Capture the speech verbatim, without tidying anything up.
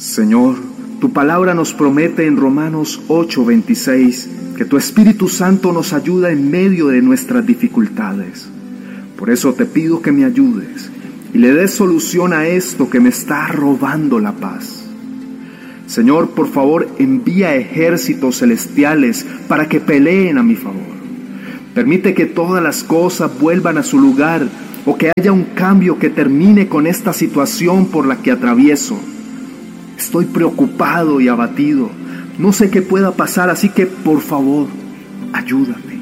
Señor, tu palabra nos promete en Romanos ocho veintiséis que tu Espíritu Santo nos ayuda en medio de nuestras dificultades. Por eso te pido que me ayudes y le des solución a esto que me está robando la paz. Señor, por favor, envía ejércitos celestiales para que peleen a mi favor. Permite que todas las cosas vuelvan a su lugar o que haya un cambio que termine con esta situación por la que atravieso. Estoy preocupado y abatido. No sé qué pueda pasar, así que por favor, ayúdame.